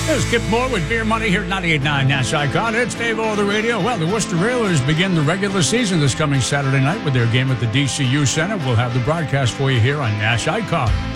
There's Kip Moore with Beer Money here at 98.9 Nash Icon. It's Dave over the radio. Well, the Worcester Railers begin the regular season this coming Saturday night with their game at the DCU Center. We'll have the broadcast for you here on Nash Icon.